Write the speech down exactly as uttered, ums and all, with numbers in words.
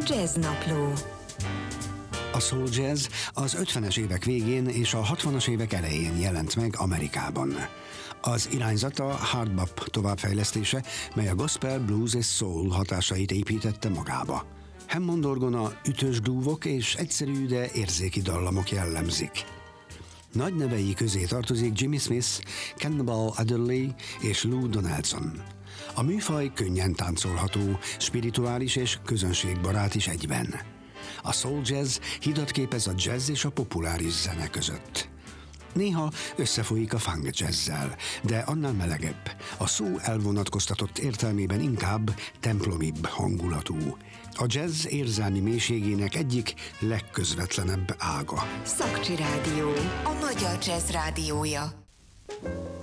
Jazz Napló. A soul jazz az ötvenes évek végén és a hatvanas évek elején jelent meg Amerikában. Az irányzata a hard bop továbbfejlesztése, mely a gospel, blues és soul hatásait építette magába. Hammond orgona, ütős grúvok és egyszerű, de érzéki dallamok jellemzik. Nagy nevei közé tartozik Jimmy Smith, Cannonball Adderley és Lou Donaldson. A műfaj könnyen táncolható, spirituális és közönségbarát is egyben. A soul jazz hidat képez a jazz és a populáris zene között. Néha összefolyik a funk jazzzel, de annál melegebb, a szó elvonatkoztatott értelmében inkább templomibb hangulatú. A jazz érzelmi mélységének egyik legközvetlenebb ága. Szakcsi Rádió, a magyar jazz rádiója.